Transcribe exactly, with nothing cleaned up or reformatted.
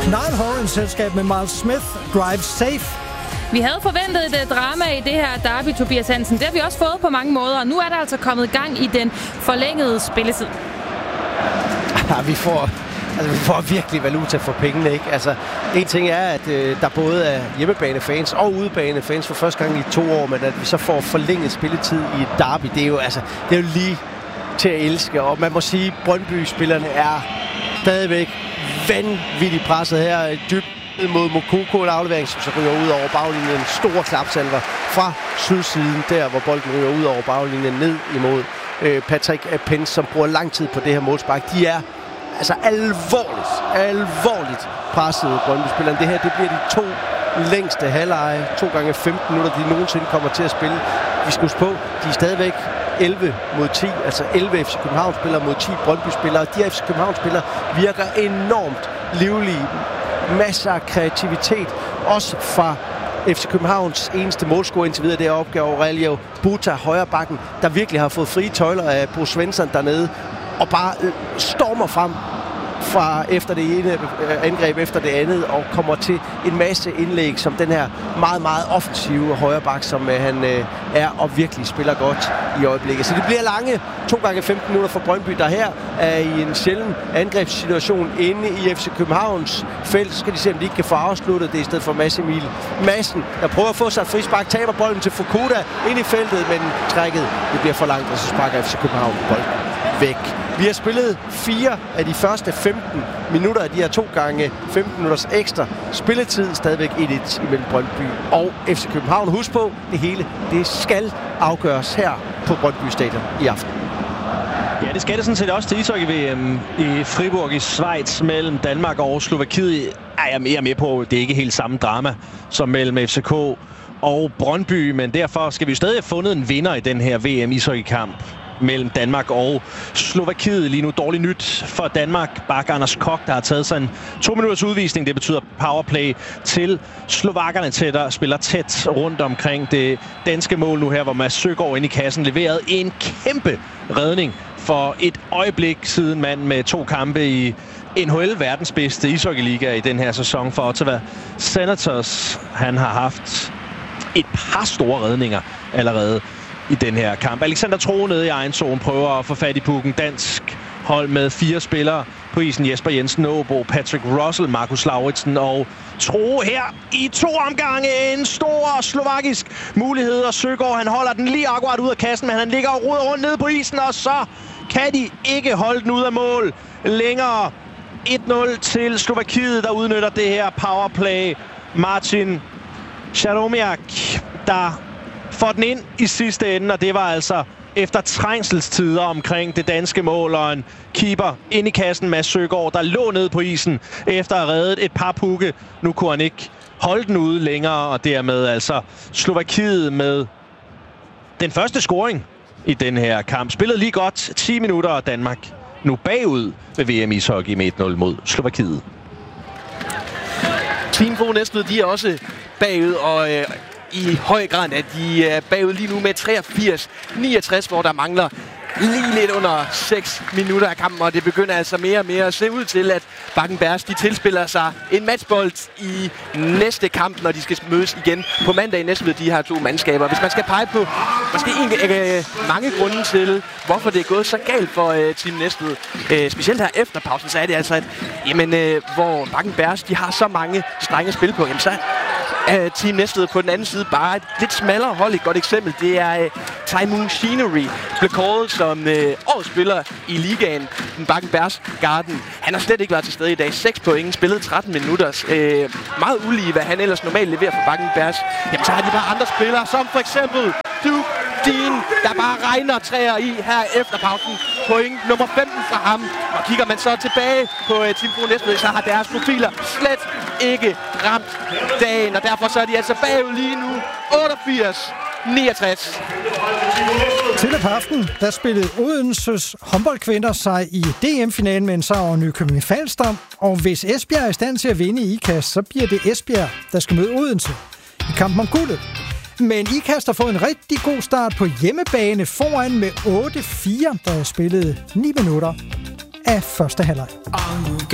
Niall Horan's selskab med Miles Smith, Drive Safe. Vi havde forventet et drama i det her derby, Tobias Hansen. Det har vi også fået på mange måder, og nu er der altså kommet gang i den forlængede spilletid. Ja, vi får, altså, vi får virkelig valuta for pengene, ikke? Altså, en ting er, at øh, der både er hjemmebanefans og udebanefans for første gang i to år, men at vi så får forlænget spilletid i et derby, det er jo, altså, det er jo lige til at elske. Og man må sige, at Brøndby-spillerne er stadigvæk vanvittigt presset her. Dybt mod Mokoko, en aflevering, som så ryger ud over baglinjen. En stor klapsalver fra sydsiden, der hvor bolden ryger ud over baglinjen, ned imod øh, Patrick Pence, som bruger lang tid på det her målspark. De er altså alvorligt, alvorligt pressede Brøndby-spillerne. Det her, det bliver de to længste halvleje, to gange femten minutter, de nogensinde kommer til at spille. Vi skal huske på, de er stadigvæk elleve mod ti, altså elleve F C København-spillere mod ti Brøndby-spillere. De her F C København-spillere virker enormt livlige. Masser af kreativitet, også fra F C Københavns eneste målscorer indtil videre, det er opgave Aurelio Buta, højre bakken, der virkelig har fået frie tøjler af Bo Svensson dernede, og bare øh, stormer frem fra efter det ene øh, angreb efter det andet, og kommer til en masse indlæg, som den her meget, meget offensive højre bak, som øh, han øh, er, og virkelig spiller godt i øjeblikket. Så det bliver lange to gange femten minutter for Brøndby, der her er i en sjælden angrebssituation inde i F C Københavns felt. Så skal de se, om de ikke kan få afsluttet det i stedet for Mads Emil Madsen, der prøver at få sig et frispark, taber bolden til Fukuda ind i feltet, men trækket det bliver for langt, og så sparker F C København bolden væk. Vi har spillet fire af de første femten minutter af de her to gange femten minutters ekstra spilletid. Stadigvæk et et imellem Brøndby og F C København. Husk på, det hele det skal afgøres her på Brøndby Stadion i aften. Ja, det skal det sådan set også til ishockey-V M i Fribourg i Schweiz mellem Danmark og Slovakiet. Er jeg mere med på, det er ikke helt samme drama som mellem F C K og Brøndby, men derfor skal vi stadig have fundet en vinder i den her V M ishockey-kamp mellem Danmark og Slovakiet. Lige nu dårligt nyt for Danmark. Bak Anders Kok, der har taget sig en to minutters udvisning. Det betyder powerplay til slovakkerne, til der spiller tæt rundt omkring det danske mål nu her, hvor Mads Søgaard ind i kassen leverede en kæmpe redning for et øjeblik siden, mand med to kampe i N H L verdens bedste ishockeyliga i den her sæson for Ottawa Senators. Han har haft et par store redninger allerede i den her kamp. Alexander Troe nede i egen zone prøver at få fat i pucken. Dansk hold med fire spillere på isen. Jesper Jensen, Åbo, Patrick Russell, Markus Lauritsen og Troe her i to omgange. En stor slovakisk mulighed, og Søgaard han holder den lige akkurat ud af kassen, men han ligger og ruder rundt nede på isen, og så kan de ikke holde den ud af mål længere. et nul til Slovakiet, der udnytter det her powerplay. Martin Sharomiak, der får den ind i sidste ende, og det var altså efter trængselstider omkring det danske mål, og en keeper ind i kassen, Mads Søgaard, der lå ned på isen efter at have reddet et par pukke. Nu kunne han ikke holde den ude længere, og dermed altså Slovakiet med den første scoring i den her kamp. Spillet lige godt ti minutter, og Danmark nu bagud ved V M ishockey med et nul mod Slovakiet. Team Fo Næstved, de er også bagud, og øh, i høj grad at de er bagud lige nu med treogfirs niogtres, hvor der mangler lige lidt under seks minutter af kampen, og det begynder altså mere og mere at se ud til, at Bakken Bears, de tilspiller sig en matchbold i næste kamp, når de skal mødes igen på mandag i Næstved. De har to mandskaber. Hvis man skal pege på måske en, øh, mange grunde til, hvorfor det er gået så galt for øh, Team Næstved, øh, specielt her efter pausen, så er det altså, at jamen, øh, hvor Bakken Bears, de har så mange strenge spil på, jamen, så Uh, Team Næstved på den anden side bare et lidt smallere hold. Et godt eksempel, det er uh, Taimun Shinery, blev kåret som uh, årets spiller i ligaen, den Bakken Bears Garden. Han har slet ikke været til stede i dag. seks point, spillet tretten minutter. Uh, meget ulige, hvad han ellers normalt leverer for Bakken Bears. Jamen, så har de bare andre spillere, som for eksempel Duke Dean, der bare regner træer i her efter pausen. Point nummer femten fra ham. Og kigger man så tilbage på uh, Team Fo Næstved, så har deres profiler slet ikke ramt dagen, og derfor så er de altså bagud lige nu otteogfirs niogtres. Tidligere på aftenen, der spillede Odenses håndboldkvinder sig i D M-finalen med en sejr over Nykøbing Falster, og hvis Esbjerg er i stand til at vinde i IKAST, så bliver det Esbjerg, der skal møde Odense i kampen om guldet. Men IKAST har fået en rigtig god start på hjemmebane foran med otte fire, der er spillet ni minutter af første halvleg.